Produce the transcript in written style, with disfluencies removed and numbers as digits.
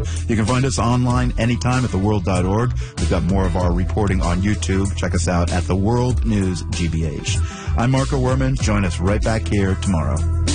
You can find us online anytime at theworld.org. We've got more of our reporting on YouTube. Check us out at The World News GBH. I'm Marco Werman. Join us right back here tomorrow.